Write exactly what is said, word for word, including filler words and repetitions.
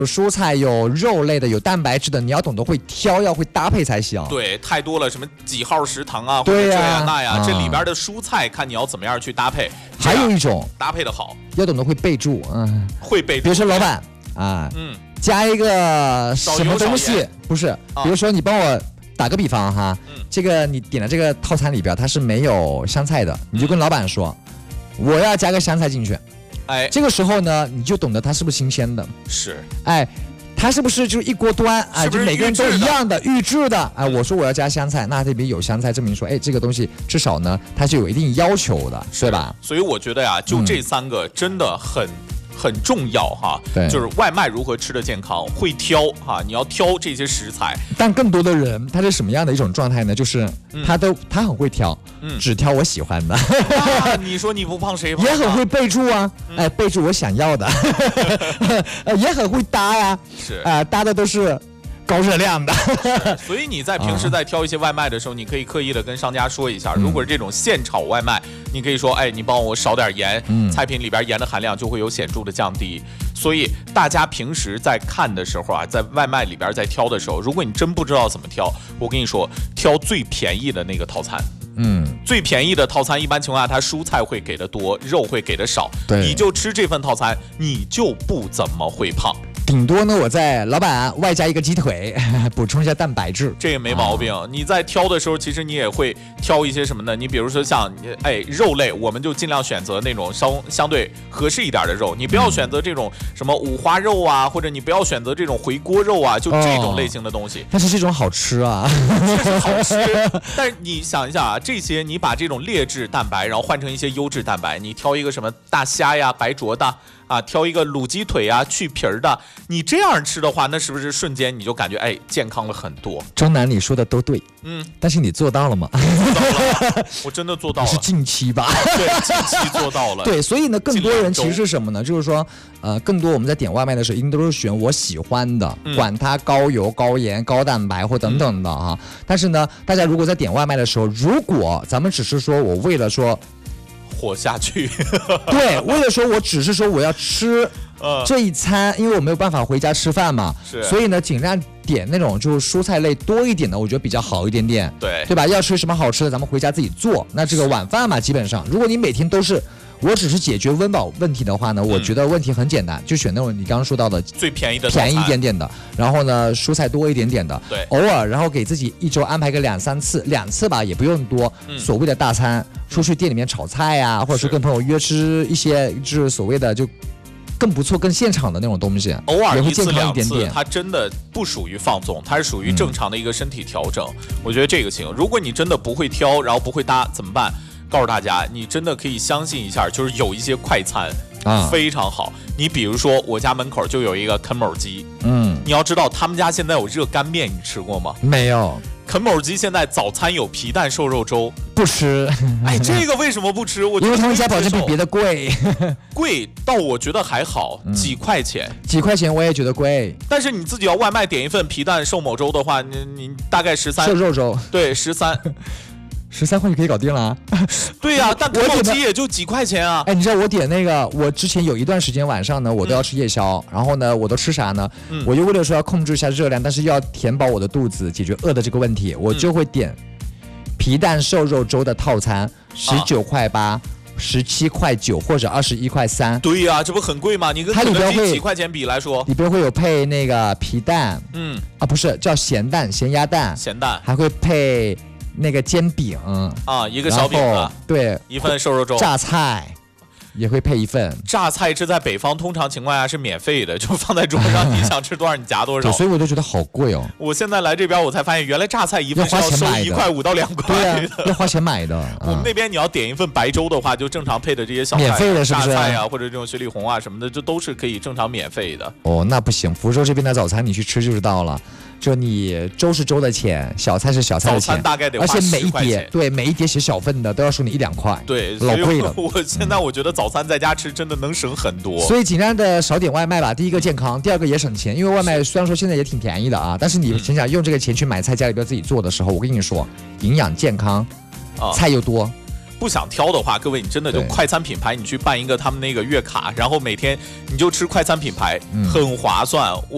有蔬菜，有肉类的，有蛋白质的，你要懂得会挑，要会搭配才行。 对，太多了，什么几号食堂啊，或者这呀那呀， 啊、 这里边的蔬菜看你要怎么样去搭配。 还有一种搭配的好， 要懂得会备注，嗯， 会备注。 比如说老板啊，嗯，加一个什么东西，不是，比如说你帮我打个比方哈，嗯、这个你点的这个套餐里边它是没有香菜的，你就跟老板说，嗯、我要加个香菜进去。 哎， 这个时候呢，你就懂得它是不是新鲜的， 是， 哎，它是不是就是一锅端啊？就每个人都一样的预制的，哎，我说我要加香菜，那这边有香菜，证明说，哎，这个东西至少呢，它是有一定要求的，对吧？ 所以我觉得呀，就这三个真的很。嗯很重要哈， 对， 就是外卖如何吃的健康，会挑哈，你要挑这些食材。 但更多的人他是什么样的一种状态呢？就是他都、嗯、他很会挑，嗯，只挑我喜欢的。 啊、你说你不胖谁胖？ 也很会备注啊，嗯、哎，备注我想要的，也很会搭呀、啊， 是啊、呃，搭的都是。高热量的， 所以你在平时在挑一些外卖的时候，你可以刻意的跟商家说一下，如果是这种现炒外卖，你可以说，哎，你帮我少点盐，菜品里边盐的含量就会有显著的降低。所以大家平时在看的时候啊，在外卖里边在挑的时候，如果你真不知道怎么挑，我跟你说，挑最便宜的那个套餐。嗯，最便宜的套餐一般情况下，它蔬菜会给的多，肉会给的少，你就吃这份套餐，你就不怎么会胖。 顶多呢，我在老板外加一个鸡腿，补充一下蛋白质， 这个没毛病。啊、你在挑的时候，其实你也会挑一些什么呢？你比如说像哎肉类，我们就尽量选择那种相相对合适一点的肉，你不要选择这种什么五花肉啊，或者你不要选择这种回锅肉啊，就这种类型的东西。哦、 但是这种好吃啊， 确实好吃。但是你想一下啊，这些你把这种劣质蛋白，然后换成一些优质蛋白，你挑一个什么大虾呀、白灼的。啊，挑一个卤鸡腿啊，去皮儿的，你这样吃的话，那是不是瞬间你就感觉哎健康了很多？ 张楠，你说的都对，嗯，但是你做到了吗？ 做到了，我真的做到了。 是近期吧？ 对，近期做到了。 对，所以呢，更多人其实是什么呢？就是说，呃，更多我们在点外卖的时候，一定都是选我喜欢的，嗯、管它高油、高盐、高蛋白或等等的哈。嗯、但是呢，大家如果在点外卖的时候，如果咱们只是说我为了说。 活下去， 对，为了说我只是说我要吃这一餐，因为我没有办法回家吃饭嘛， 是， 所以呢，尽量点那种就是蔬菜类多一点的，我觉得比较好一点点， 对， 对吧？要吃什么好吃的，咱们回家自己做。那这个晚饭嘛，基本上，如果你每天都是。我只是解决温饱问题的话呢，我觉得问题很简单，嗯、就选那种你刚刚说到的最便宜的、 便宜一点点的，然后呢蔬菜多一点点的， 对， 偶尔然后给自己一周安排个两三次，两次吧也不用多，嗯、所谓的大餐，出去店里面炒菜呀、啊，或者说跟朋友约吃一些就是所谓的就更不错、更现场的那种东西， 偶尔一次两次，它真的不属于放纵，它是属于正常的一个身体调整。嗯、我觉得这个行。如果你真的不会挑，然后不会搭，怎么办？告诉大家，你真的可以相信一下，就是有一些快餐啊非常好。你比如说，我家门口就有一个肯某鸡，嗯，你要知道他们家现在有热干面，你吃过吗？ 没有。 肯某鸡现在早餐有皮蛋瘦肉粥， 不吃。 哎，这个为什么不吃？我因为他们家保证比别的贵， 贵到我觉得还好，嗯、几块钱， 几块钱我也觉得贵。 但是你自己要外卖点一份皮蛋瘦某粥的话，你你大概十三瘦肉粥， 对，十三。 十三块就可以搞定了、啊， 对呀、啊，但肯某鸡也就几块钱啊。 哎，你知道我点那个，我之前有一段时间晚上呢，我都要吃夜宵，嗯、然后呢，我都吃啥呢？嗯、我就为了说要控制一下热量，但是又要填饱我的肚子，解决饿的这个问题，我就会点皮蛋瘦肉粥的套餐，十九块八。十七块九或者二十一块三， 对呀、啊，这不很贵吗？你跟肯德基几块钱比来说， 里边会有配那个皮蛋，嗯啊，不是叫咸蛋、咸鸭蛋， 咸蛋， 还会配那个煎饼啊，一个小饼子， 对， 一份瘦肉粥， 榨菜。也会配一份榨菜，这在北方通常情况下是免费的，就放在桌上，你想吃多少你夹多少。 所以我就觉得好贵哦。 我现在来这边，我才发现原来榨菜一份是要收一块五到两块的， 对啊，要花钱买的。 我们那边你要点一份白粥的话，就正常配的这些小菜， 免费的是不是？ 榨菜啊，或者这种雪里红啊什么的，这都是可以正常免费的。 哦，那不行，福州这边的早餐你去吃就知道了。就你粥是粥的钱，小菜是小菜的钱， 早餐大概得花而且每一十块钱碟对每一碟写小份的都要收你一两块， 对， 老贵了。 我现在我觉得早餐在家吃真的能省很多， 所以尽量的少点外卖吧。第一个健康，第二个也省钱，因为外卖虽然说现在也挺便宜的啊，但是你想想用这个钱去买菜，家里边自己做的时候，我跟你说，营养健康，啊、菜又多。 不想挑的话，各位你真的就快餐品牌，你去办一个他们那个月卡，然后每天你就吃快餐品牌，嗯、很划算。我